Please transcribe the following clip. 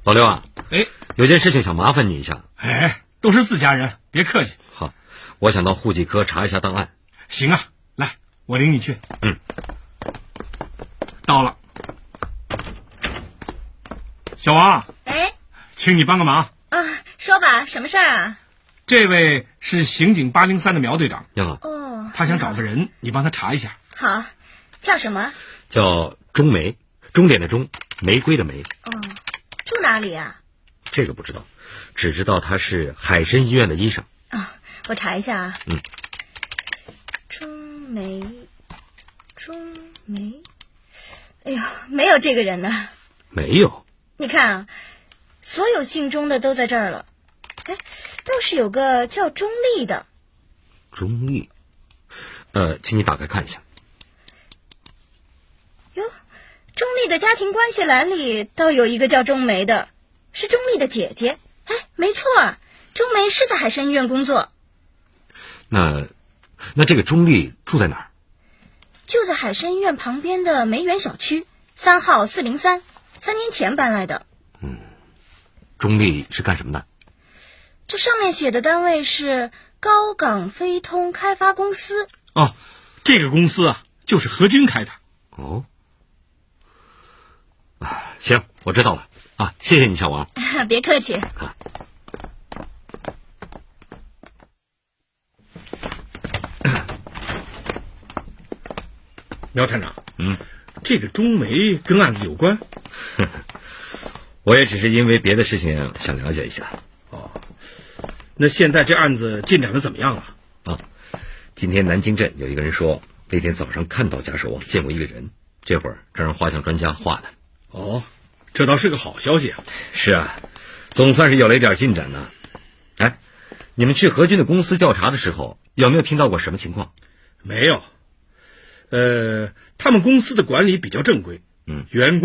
老刘啊， 哎， 有件事情想麻烦你一下。 哎，都是自家人，别客气。 好，我想到户籍科查一下档案。 行啊，来，我领你去。 嗯， 到了。小王， 哎， 请你帮个忙啊，说吧，什么事儿啊？ 这位是刑警803的苗队长。 你好。 哦， 他想找个人，你帮他查一下。 好，叫什么？ 叫钟梅，终点的钟，玫瑰的玫。 哦，住哪里啊？ 这个不知道，只知道他是海参医院的医生。 啊，我查一下啊。 嗯。 钟梅，哎呦，没有这个人呢。 没有。 你看啊，所有姓钟的都在这儿了。哎，倒是有个叫钟丽的。 钟丽，请你打开看一下。 哟，钟丽的家庭关系栏里倒有一个叫钟梅的，是钟丽的姐姐。哎，没错，钟梅是在海参医院工作。 那这个钟丽住在哪儿？ 就在海参医院旁边的梅园小区3号403，3年前搬来的。 钟丽是干什么的？ 这上面写的单位是高港飞通开发公司。 哦，这个公司啊，就是何军开的。 哦，行，我知道了啊，谢谢你，小王。 别客气。 苗探长，这个钟梅跟案子有关？ 我也只是因为别的事情想了解一下。 哦，那现在这案子进展的怎么样了？ 啊，今天南京镇有一个人说，那天早上看到贾守望见过一个人，这会儿正让画像专家画呢。 哦，这倒是个好消息啊。 是啊，总算是有了一点进展呢。哎，你们去何军的公司调查的时候，有没有听到过什么情况？ 没有。他们公司的管理比较正规，员工